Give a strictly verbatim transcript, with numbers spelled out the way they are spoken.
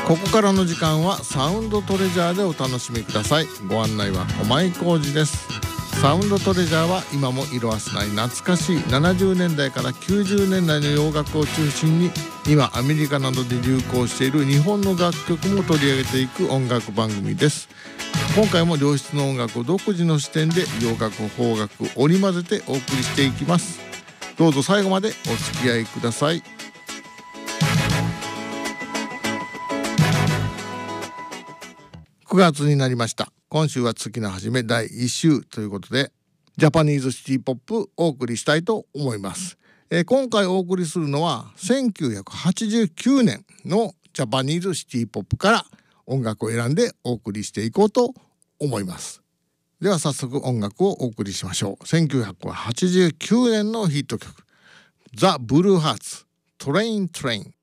ここからの時間はサウンドトレジャーでお楽しみください。ご案内は駒井浩二です。サウンドトレジャーは今も色褪せない懐かしいななじゅうねんだいからきゅうじゅうねんだいの洋楽を中心に今アメリカなどで流行している日本の楽曲も取り上げていく音楽番組です。今回も良質の音楽を独自の視点で洋楽邦楽織り交ぜてお送りしていきます。どうぞ最後までお付き合いください。くがつになりました。今週は月の初めだいいっ週ということでジャパニーズシティポップお送りしたいと思います。えー、今回お送りするのはせんきゅうひゃくはちじゅうきゅうねんのジャパニーズシティポップから音楽を選んでお送りしていこうと思います。では早速音楽をお送りしましょう。せんきゅうひゃくはちじゅうきゅうねんのヒット曲ザ・ブルーハーツトレイントレイン。